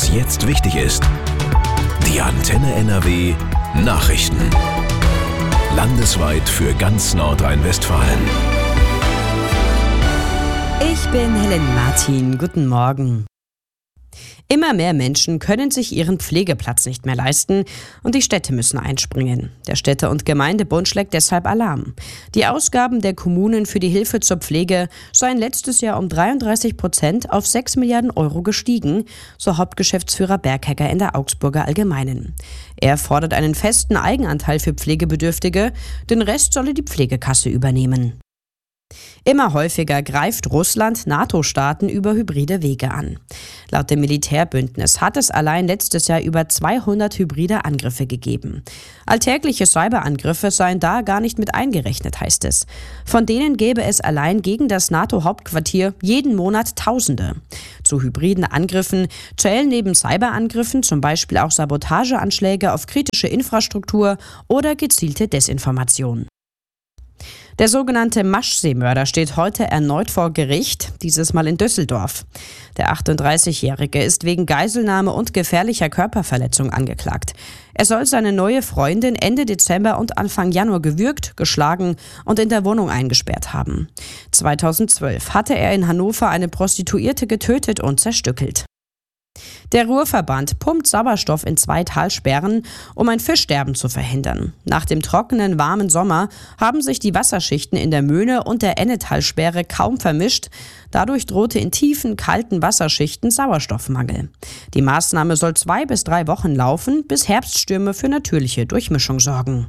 Was jetzt wichtig ist. Die Antenne NRW Nachrichten. Landesweit für ganz Nordrhein-Westfalen. Ich bin Helen Martin. Guten Morgen. Immer mehr Menschen können sich ihren Pflegeplatz nicht mehr leisten und die Städte müssen einspringen. Der Städte- und Gemeindebund schlägt deshalb Alarm. Die Ausgaben der Kommunen für die Hilfe zur Pflege seien letztes Jahr um 33% auf 6 Milliarden Euro gestiegen, so Hauptgeschäftsführer Berghegger in der Augsburger Allgemeinen. Er fordert einen festen Eigenanteil für Pflegebedürftige, den Rest solle die Pflegekasse übernehmen. Immer häufiger greift Russland NATO-Staaten über hybride Wege an. Laut dem Militärbündnis hat es allein letztes Jahr über 200 hybride Angriffe gegeben. Alltägliche Cyberangriffe seien da gar nicht mit eingerechnet, heißt es. Von denen gäbe es allein gegen das NATO-Hauptquartier jeden Monat Tausende. Zu hybriden Angriffen zählen neben Cyberangriffen zum Beispiel auch Sabotageanschläge auf kritische Infrastruktur oder gezielte Desinformation. Der sogenannte Maschsee-Mörder steht heute erneut vor Gericht, dieses Mal in Düsseldorf. Der 38-Jährige ist wegen Geiselnahme und gefährlicher Körperverletzung angeklagt. Er soll seine neue Freundin Ende Dezember und Anfang Januar gewürgt, geschlagen und in der Wohnung eingesperrt haben. 2012 hatte er in Hannover eine Prostituierte getötet und zerstückelt. Der Ruhrverband pumpt Sauerstoff in 2 Talsperren, um ein Fischsterben zu verhindern. Nach dem trockenen, warmen Sommer haben sich die Wasserschichten in der Möhne und der Ennetalsperre kaum vermischt. Dadurch drohte in tiefen, kalten Wasserschichten Sauerstoffmangel. Die Maßnahme soll 2 bis 3 Wochen laufen, bis Herbststürme für natürliche Durchmischung sorgen.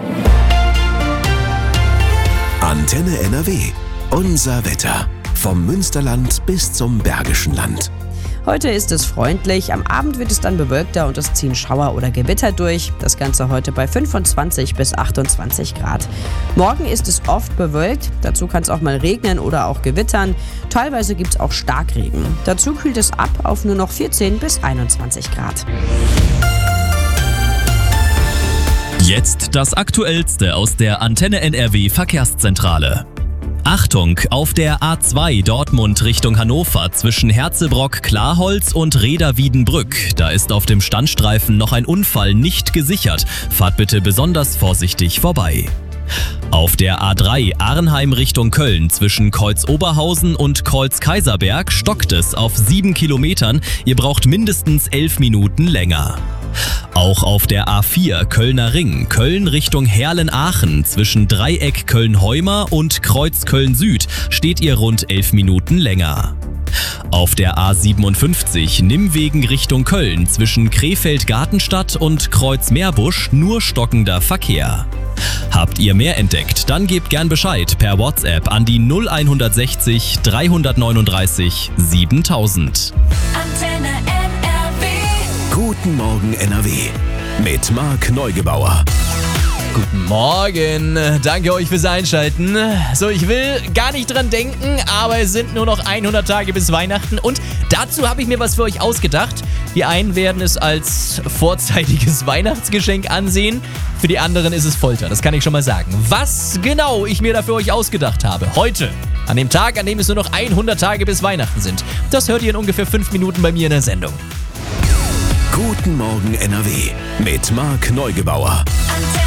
Antenne NRW. Unser Wetter. Vom Münsterland bis zum Bergischen Land. Heute ist es freundlich, am Abend wird es dann bewölkter und es ziehen Schauer oder Gewitter durch. Das Ganze heute bei 25 bis 28 Grad. Morgen ist es oft bewölkt, dazu kann es auch mal regnen oder auch gewittern. Teilweise gibt es auch Starkregen. Dazu kühlt es ab auf nur noch 14 bis 21 Grad. Jetzt das Aktuellste aus der Antenne NRW Verkehrszentrale. Achtung, auf der A2 Dortmund Richtung Hannover zwischen Herzebrock-Klarholz und Reda-Wiedenbrück. Da ist auf dem Standstreifen noch ein Unfall nicht gesichert. Fahrt bitte besonders vorsichtig vorbei. Auf der A3 Arnheim Richtung Köln zwischen Kreuz-Oberhausen und Kreuz-Kaiserberg stockt es auf 7 Kilometern. Ihr braucht mindestens 11 Minuten länger. Auch auf der A4 Kölner Ring, Köln Richtung Herlen-Aachen zwischen Dreieck Köln-Heumer und Kreuz Köln-Süd steht ihr rund 11 Minuten länger. Auf der A57 Nimmwegen Richtung Köln zwischen Krefeld-Gartenstadt und Kreuz-Meerbusch nur stockender Verkehr. Habt ihr mehr entdeckt? Dann gebt gern Bescheid per WhatsApp an die 0160 339 7000. Antenne NRW. Guten Morgen NRW. Mit Marc Neugebauer. Guten Morgen, danke euch fürs Einschalten. So, ich will gar nicht dran denken, aber es sind nur noch 100 Tage bis Weihnachten und dazu habe ich mir was für euch ausgedacht. Die einen werden es als vorzeitiges Weihnachtsgeschenk ansehen, für die anderen ist es Folter, das kann ich schon mal sagen. Was genau ich mir da für euch ausgedacht habe, heute, an dem Tag, an dem es nur noch 100 Tage bis Weihnachten sind, das hört ihr in ungefähr 5 Minuten bei mir in der Sendung. Guten Morgen NRW mit Marc Neugebauer.